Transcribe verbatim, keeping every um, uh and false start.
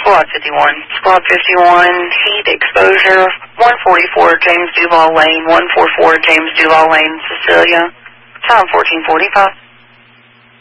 Squad fifty-one. Squad fifty-one, heat exposure, one forty-four James Duval Lane, one forty-four James Duval Lane, Cecilia. Time fourteen forty-five.